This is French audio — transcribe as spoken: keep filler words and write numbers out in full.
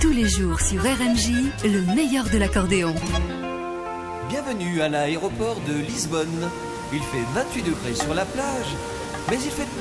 Tous les jours sur R M J, le meilleur de l'accordéon. Bienvenue à l'aéroport de Lisbonne. Il fait vingt-huit degrés sur la plage, mais il fait